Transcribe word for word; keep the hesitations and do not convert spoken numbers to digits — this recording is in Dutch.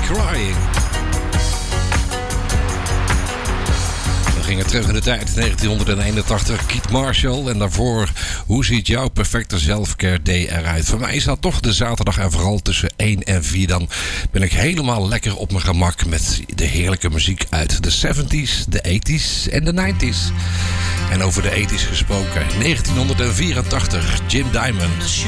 Crying. We gingen terug in de tijd, negentien eenentachtig, Keith Marshall. En daarvoor, hoe ziet jouw perfecte self-care day eruit? Voor mij is dat toch de zaterdag en vooral tussen één en vier. Dan ben ik helemaal lekker op mijn gemak met de heerlijke muziek uit de zeventies, de tachtiger en de negentiger. En over de tachtiger gesproken, negentien vierentachtig, Jim Diamond.